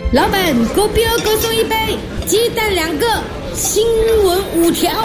老板，狗标各送一杯，鸡蛋2个，新闻5条。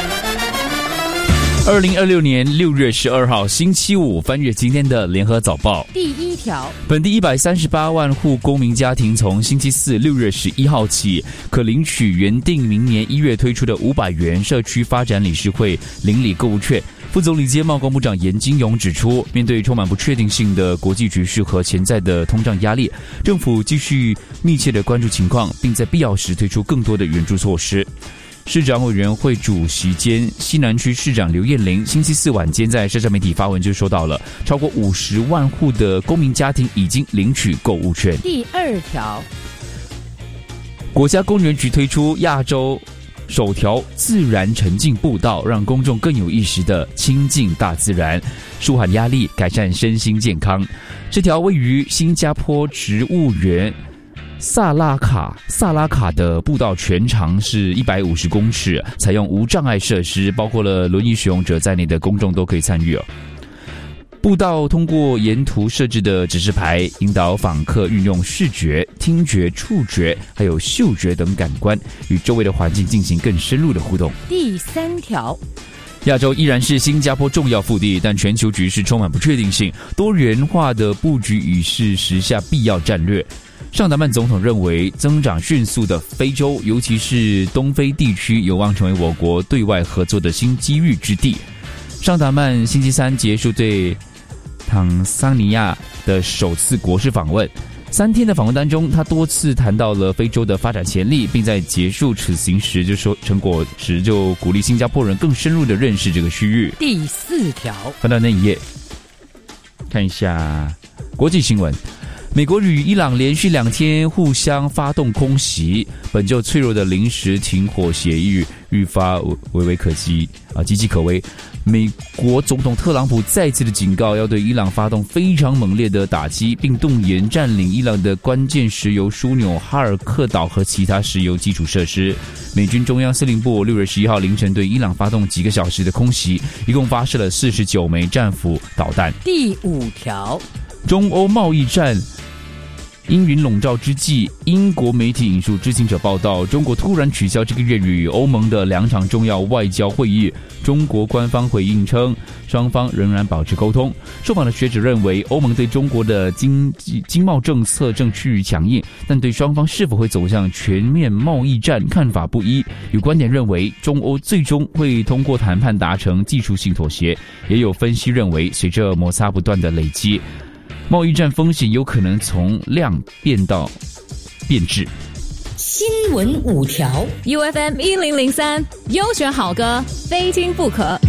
2026年6月12号星期五，翻阅今天的联合早报。 第1条， 本地138万户公民家庭从星期四6月11号起，可领取原定明年1月推出的500元社区发展理事会邻里购物券。副总理兼贸工部长严金勇指出，面对充满不确定性的国际局势和潜在的通胀压力，政府继续密切的关注情况，并在必要时推出更多的援助措施。市长委员会主席兼西南区市长刘燕玲星期四晚间在社交媒体发文，就说到了超过50万户的公民家庭已经领取购物券。 第2条， 国家公园局推出亚洲首条自然沉浸步道，让公众更有意识地亲近大自然，舒缓压力，改善身心健康。这条位于新加坡植物园萨拉卡的步道全长是150公尺，采用无障碍设施，包括了轮椅使用者在内的公众都可以参与。步道通过沿途设置的指示牌，引导访客运用视觉、听觉、触觉还有嗅觉等感官，与周围的环境进行更深入的互动。 第3条， 亚洲依然是新加坡重要腹地，但全球局势充满不确定性，多元化的布局已是时下必要战略。尚达曼总统认为，增长迅速的非洲，尤其是东非地区，有望成为我国对外合作的新机遇之地。尚达曼星期三结束对坦桑尼亚的首次国事访问，3天的访问当中，他多次谈到了非洲的发展潜力，并在结束此行时就说，成果时就鼓励新加坡人更深入的认识这个区域。 第4条， 翻到那一页，看一下国际新闻。美国与伊朗连续2天互相发动空袭，本就脆弱的临时停火协议愈发岌岌可危。美国总统特朗普再次的警告，要对伊朗发动非常猛烈的打击，并动员占领伊朗的关键石油枢纽哈尔克岛和其他石油基础设施。美军中央司令部6月11号凌晨对伊朗发动几个小时的空袭，一共发射了49枚战斧导弹。 第5条， 中欧贸易战阴云笼罩之际，英国媒体引述知情者报道，中国突然取消这个月与欧盟的2场重要外交会议。中国官方回应称，双方仍然保持沟通。受访的学者认为，欧盟对中国的经贸政策正趋于强硬，但对双方是否会走向全面贸易战看法不一。有观点认为，中欧最终会通过谈判达成技术性妥协，也有分析认为，随着摩擦不断的累积，贸易战风险有可能从量变质。 新闻5条 ，UFM 1003，优选好歌，非听不可。